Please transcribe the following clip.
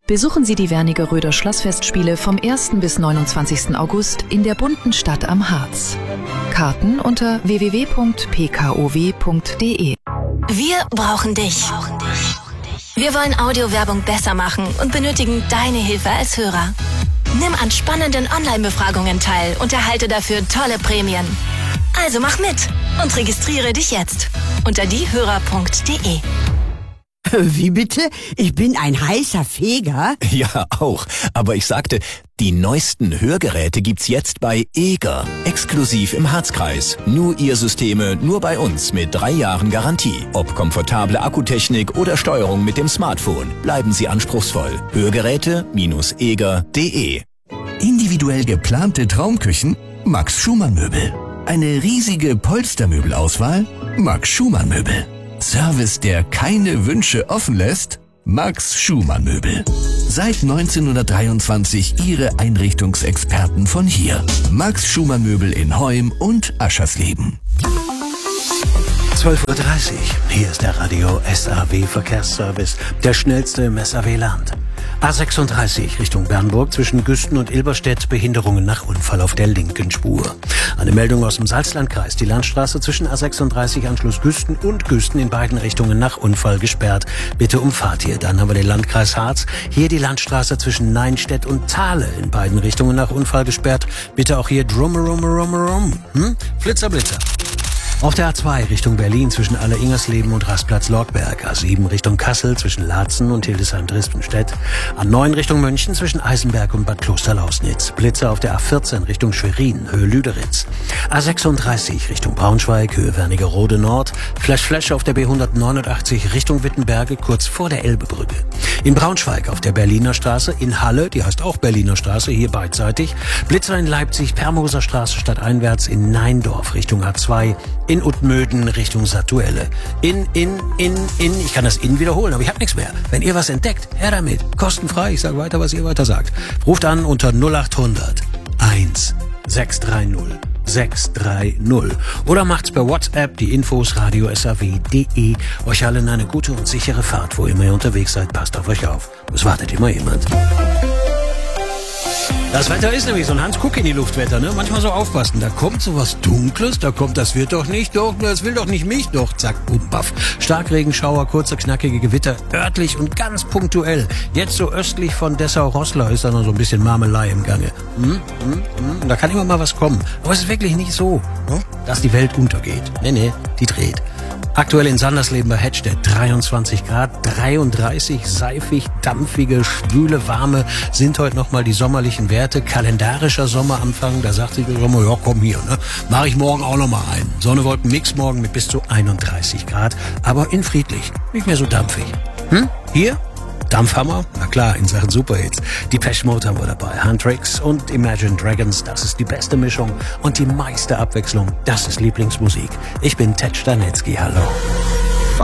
besuchen Sie die Wernigeröder Schlossfestspiele vom 1. bis 29. August in der bunten Stadt am Harz. Karten unter www.pkow.de. Wir brauchen dich. Wir wollen Audiowerbung besser machen und benötigen deine Hilfe als Hörer. Nimm an spannenden Online-Befragungen teil und erhalte dafür tolle Prämien. Also mach mit und registriere dich jetzt unter diehörer.de. Wie bitte? Ich bin ein heißer Feger? Ja, auch. Aber ich sagte, die neuesten Hörgeräte gibt's jetzt bei Eger. Exklusiv im Harzkreis. Nur ihr Systeme, nur bei uns mit 3 Jahren Garantie. Ob komfortable Akkutechnik oder Steuerung mit dem Smartphone. Bleiben Sie anspruchsvoll. Hörgeräte-eger.de. Individuell geplante Traumküchen? Max Schumann Möbel. Eine riesige Polstermöbelauswahl? Max Schumann Möbel. Service, der keine Wünsche offen lässt? Max Schumann Möbel. Seit 1923 Ihre Einrichtungsexperten von hier. Max Schumann Möbel in Heum und Aschersleben. 12:30 Uhr. Hier ist der Radio SAW Verkehrsservice, der schnellste im SAW-Land. A36 Richtung Bernburg zwischen Güsten und Ilberstedt, Behinderungen nach Unfall auf der linken Spur. Eine Meldung aus dem Salzlandkreis. Die Landstraße zwischen A36 Anschluss Güsten und Güsten in beiden Richtungen nach Unfall gesperrt. Bitte umfahrt hier. Dann haben wir den Landkreis Harz. Hier die Landstraße zwischen Neinstedt und Thale in beiden Richtungen nach Unfall gesperrt. Bitte auch hier Drummerum. Flitzer, Blitzer. Auf der A2 Richtung Berlin zwischen Aller-Ingersleben und Rastplatz Lorgberg. A7 Richtung Kassel zwischen Laatzen und Hildesheim-Drispenstedt. A9 Richtung München zwischen Eisenberg und Bad Klosterlausnitz. Blitzer auf der A14 Richtung Schwerin, Höhe Lüderitz. A36 Richtung Braunschweig, Höhe Wernigerode Nord. Flash auf der B189 Richtung Wittenberge, kurz vor der Elbebrücke. In Braunschweig auf der Berliner Straße. In Halle, die heißt auch Berliner Straße, hier beidseitig. Blitzer in Leipzig, Permoser Straße stadteinwärts. In Neindorf Richtung A2. In Utmöden Richtung Satuelle. Ich kann das wiederholen, aber ich habe nichts mehr. Wenn ihr was entdeckt, her damit. Kostenfrei, ich sage weiter, was ihr weiter sagt. Ruft an unter 0800 1630 630 oder macht's per WhatsApp, die Infos radio.saw.de. Euch allen eine gute und sichere Fahrt, wo immer ihr unterwegs seid. Passt auf euch auf. Es wartet immer jemand. Das Wetter ist nämlich so ein Hans-Kuck-in-die-Luftwetter, ne? Manchmal so aufpassen. Da kommt so was Dunkles, das wird doch nicht, das will doch nicht mich, doch, zack, bum, baff. Starkregenschauer, kurze, knackige Gewitter, örtlich und ganz punktuell. Jetzt so östlich von Dessau-Roßlau ist da noch so ein bisschen Marmelei im Gange. Da kann immer mal was kommen. Aber es ist wirklich nicht so, dass die Welt untergeht. Nee, die dreht. Aktuell in Sandersleben bei Hedstedt 23 Grad, 33, seifig, dampfige, schwüle, warme sind heute nochmal die sommerlichen Werte. Kalendarischer Sommeranfang, da sagt sich der Sommer, ja komm hier, ne? Mach ich morgen auch nochmal ein. Sonne-Wolken-Mix morgen mit bis zu 31 Grad, aber in friedlich, nicht mehr so dampfig. Hier? Dampfhammer? Na klar, in Sachen Superhits. Depeche Mode haben wir dabei. Huntrix und Imagine Dragons, das ist die beste Mischung und die meiste Abwechslung, das ist Lieblingsmusik. Ich bin Ted Stanetzky, hallo.